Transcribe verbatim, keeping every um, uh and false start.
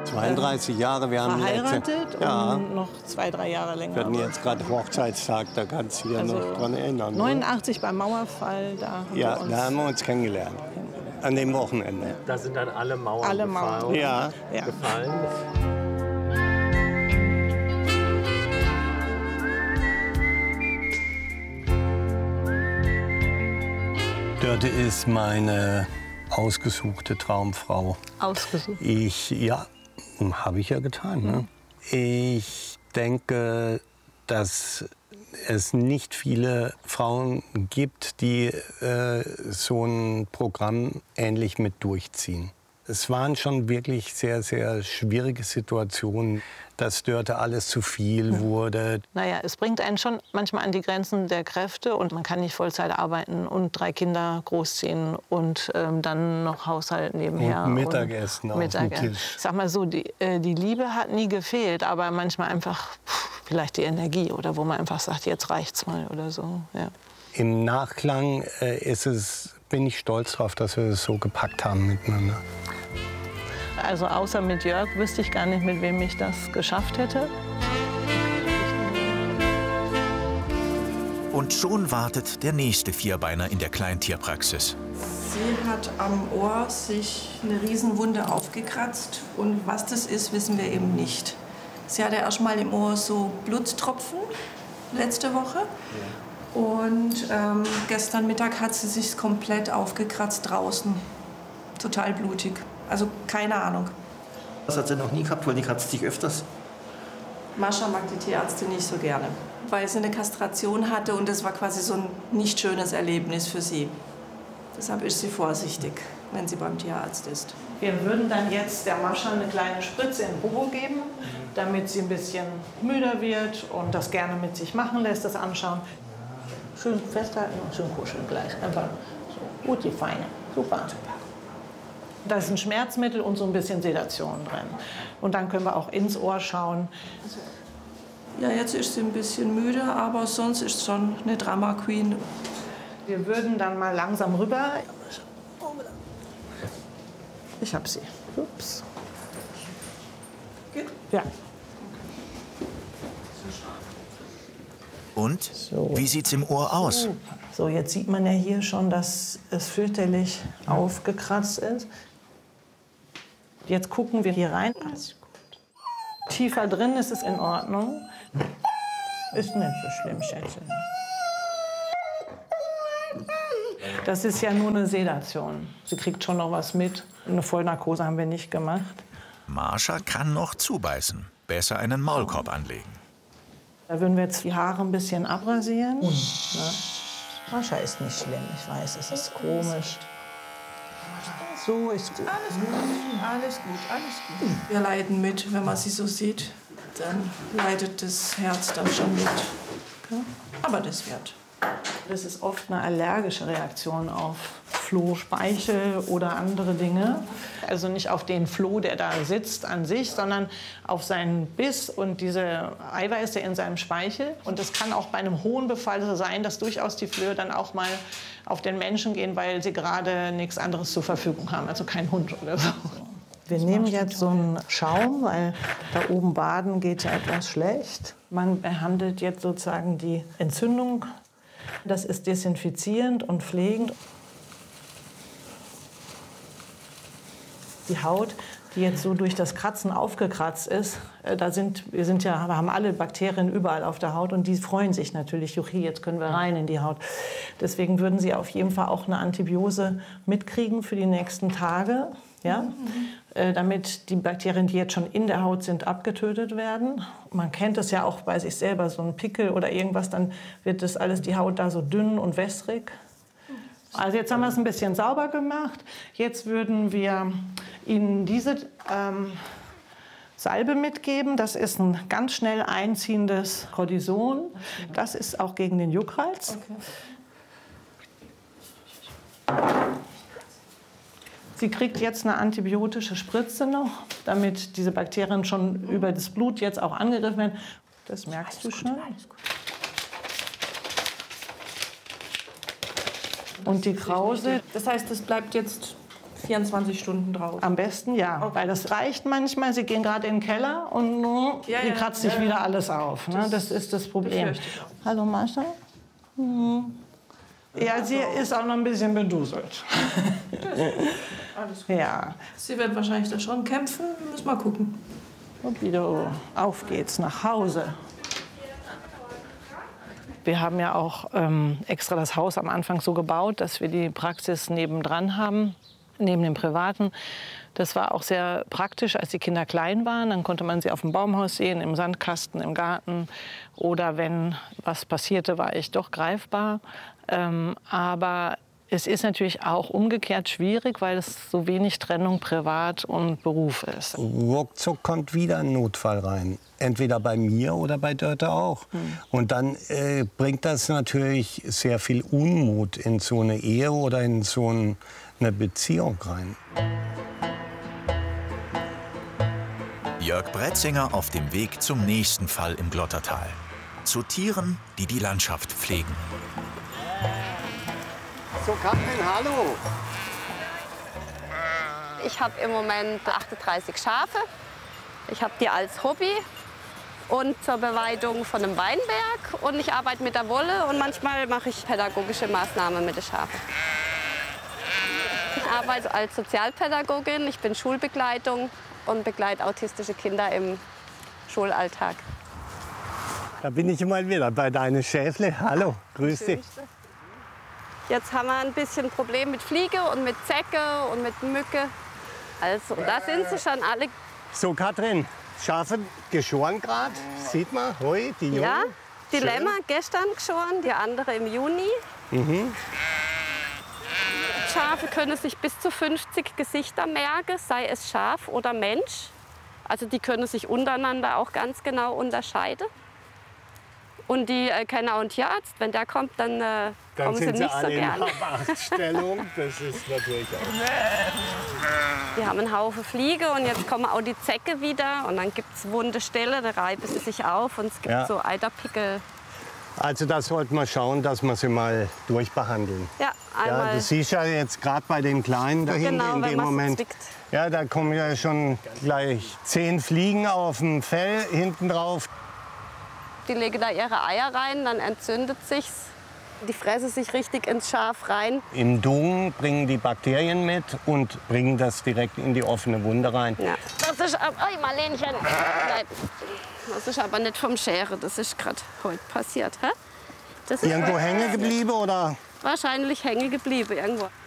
zweiunddreißig Jahre, wir haben verheiratet jetzt, ja, und noch zwei, drei Jahre länger. Wir hatten jetzt gerade Hochzeitstag, da kannst du dich also noch dran erinnern. neunundachtzig beim Mauerfall, da haben ja, wir uns... da haben wir uns kennengelernt, an dem Wochenende. Da sind dann alle Mauern, alle Mauern. gefallen. Ja. Ja. gefallen. Dörte ist meine ausgesuchte Traumfrau. Ausgesucht? Ich, ja, habe ich ja getan. Ne? Ich denke, dass es nicht viele Frauen gibt, die äh, so ein Programm ähnlich mit durchziehen. Es waren schon wirklich sehr, sehr schwierige Situationen, dass Dörte alles zu viel wurde. Naja, es bringt einen schon manchmal an die Grenzen der Kräfte und man kann nicht Vollzeit arbeiten und drei Kinder großziehen und ähm, dann noch Haushalt nebenher. Und Mittagessen auf dem Tisch. Ich sag mal so, die, äh, die Liebe hat nie gefehlt, aber manchmal einfach pff, vielleicht die Energie oder wo man einfach sagt, jetzt reicht's mal oder so. Ja. Im Nachklang äh, ist es, bin ich stolz darauf, dass wir es so gepackt haben miteinander. Also außer mit Jörg wüsste ich gar nicht, mit wem ich das geschafft hätte. Und schon wartet der nächste Vierbeiner in der Kleintierpraxis. Sie hat am Ohr sich eine Riesenwunde aufgekratzt und was das ist, wissen wir eben nicht. Sie hatte erst mal im Ohr so Blutstropfen letzte Woche. Ja. Und ähm, gestern Mittag hat sie sich komplett aufgekratzt draußen. Total blutig. Also keine Ahnung. Das hat sie noch nie gehabt, weil die kratzt sich öfters. Mascha mag die Tierärzte nicht so gerne, weil sie eine Kastration hatte und das war quasi so ein nicht schönes Erlebnis für sie. Deshalb ist sie vorsichtig, wenn sie beim Tierarzt ist. Wir würden dann jetzt der Mascha eine kleine Spritze in Bobo geben, damit sie ein bisschen müder wird und das gerne mit sich machen lässt, das anschauen. Schön festhalten und schön kuscheln gleich. Einfach so. Gut, die Feine. Super. Da ist ein Schmerzmittel und so ein bisschen Sedation drin. Und dann können wir auch ins Ohr schauen. Ja, jetzt ist sie ein bisschen müde, aber sonst ist sie schon eine Drama Queen. Wir würden dann mal langsam rüber. Ich hab sie. Ups. Geht? Ja. Und? So. Wie sieht's im Ohr aus? So, jetzt sieht man ja hier schon, dass es fürchterlich aufgekratzt ist. Jetzt gucken wir hier rein. Alles gut. Tiefer drin ist es in Ordnung. Ist nicht so schlimm, Schätzchen. Das ist ja nur eine Sedation. Sie kriegt schon noch was mit. Eine Vollnarkose haben wir nicht gemacht. Mascha kann noch zubeißen. Besser einen Maulkorb anlegen. Da würden wir jetzt die Haare ein bisschen abrasieren. Mhm. Mascha ist nicht schlimm, ich weiß, es ist komisch. So ist gut. Alles gut, alles gut, alles gut. Wir leiden mit, wenn man sie so sieht. Dann leidet das Herz dann schon mit. Ja? Aber das wird. Das ist oft eine allergische Reaktion auf Floh, Speichel oder andere Dinge. Also nicht auf den Floh, der da sitzt an sich, sondern auf seinen Biss und diese Eiweiße in seinem Speichel. Und es kann auch bei einem hohen Befall so sein, dass durchaus die Flöhe dann auch mal auf den Menschen gehen, weil sie gerade nichts anderes zur Verfügung haben, also kein Hund oder so. Wir nehmen jetzt so einen Schaum, weil da oben baden geht ja etwas schlecht. Man behandelt jetzt sozusagen die Entzündung. Das ist desinfizierend und pflegend. Die Haut, die jetzt so durch das Kratzen aufgekratzt ist, da sind, wir sind ja, wir haben alle Bakterien überall auf der Haut und die freuen sich natürlich, juchi, jetzt können wir rein in die Haut. Deswegen würden sie auf jeden Fall auch eine Antibiose mitkriegen für die nächsten Tage, ja? Mhm. Äh, damit die Bakterien, die jetzt schon in der Haut sind, abgetötet werden. Man kennt das ja auch bei sich selber, so ein Pickel oder irgendwas, dann wird das alles, die Haut da so dünn und wässrig. Also jetzt haben wir es ein bisschen sauber gemacht. Jetzt würden wir Ihnen diese ähm, Salbe mitgeben. Das ist ein ganz schnell einziehendes Cortison. Das ist auch gegen den Juckreiz. Okay. Sie kriegt jetzt eine antibiotische Spritze noch, damit diese Bakterien schon über das Blut jetzt auch angegriffen werden. Das merkst du schon. Und die Krause, das heißt, es bleibt jetzt vierundzwanzig Stunden drauf. Am besten ja, Okay. weil das reicht manchmal. Sie gehen gerade in den Keller und nun Ja, die ja, kratzt sich ja, ja. wieder alles auf. Ne? Das ist das Problem. befürchte ich auch. Hallo Mascha. Hm. Ja, sie ist auch noch ein bisschen beduselt. Alles gut. Ja, Sie wird wahrscheinlich da schon kämpfen. Wir müssen mal gucken. und wieder auf geht's nach Hause. Wir haben ja auch ähm, extra das Haus am Anfang so gebaut, dass wir die Praxis nebendran haben, neben dem Privaten. Das war auch sehr praktisch, als die Kinder klein waren. Dann konnte man sie auf dem Baumhaus sehen, im Sandkasten, im Garten. Oder wenn was passierte, war ich doch greifbar. Ähm, aber es ist natürlich auch umgekehrt schwierig, weil es so wenig Trennung Privat und Beruf ist. Ruckzuck kommt wieder ein Notfall rein. Entweder bei mir oder bei Dörte auch. Hm. Und dann äh, bringt das natürlich sehr viel Unmut in so eine Ehe oder in so ein, eine Beziehung rein. Jörg Bretzinger auf dem Weg zum nächsten Fall im Glottertal. Zu Tieren, die die Landschaft pflegen. So, Katrin, hallo. Ich habe im Moment achtunddreißig Schafe. Ich habe die als Hobby und zur Beweidung von einem Weinberg. Und ich arbeite mit der Wolle und manchmal mache ich pädagogische Maßnahmen mit den Schafen. Ich arbeite als Sozialpädagogin. Ich bin Schulbegleitung und begleite autistische Kinder im Schulalltag. Da bin ich mal wieder bei deinen Schäfle. Hallo, grüß dich. Jetzt haben wir ein bisschen Problem mit Fliege und mit Zecke und mit Mücke. Also, da sind sie schon alle. So, Katrin, Schafe geschoren gerade. Sieht man, hoi, die Jungen. Ja, die Schön. Lämmer gestern geschoren, die andere im Juni. Mhm. Schafe können sich bis zu fünfzig Gesichter merken, sei es Schaf oder Mensch. Also die können sich untereinander auch ganz genau unterscheiden. Und die äh, kennen auch einen Tierarzt. Wenn der kommt, dann, äh, Dann kommen sie sind sie nicht so alle in gerne. Habachtstellung. Das ist natürlich auch. Die haben einen Haufen Fliege und jetzt kommen auch die Zecke wieder. Und dann gibt es wunde Stellen, da reiben sie sich auf und es gibt Ja. so Eiterpickel. Also da sollte man schauen, dass wir sie mal durchbehandeln. Ja, Ja, einmal. du siehst ja jetzt gerade bei den Kleinen da hinten Genau, in wenn dem man sie Moment. zwickt. Ja, da kommen ja schon gleich zehn Fliegen auf dem Fell hinten drauf. Die legen da ihre Eier rein, dann entzündet sich's. Die fressen sich richtig ins Schaf rein. Im Dung bringen die Bakterien mit und bringen das direkt in die offene Wunde rein. Ja. Das ist ab. Oi, Marlenchen. Nein. Das ist aber nicht vom Schere. Das ist gerade heute passiert. Hä? Das ist Irgendwo hängen geblieben oder? wahrscheinlich hängen geblieben irgendwo.